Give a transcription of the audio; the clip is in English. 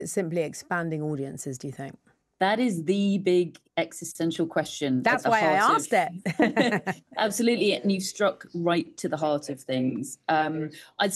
simply expanding audiences, do you think? That is the big existential question. That's why I asked it. Absolutely. And you've struck right to the heart of things. I'd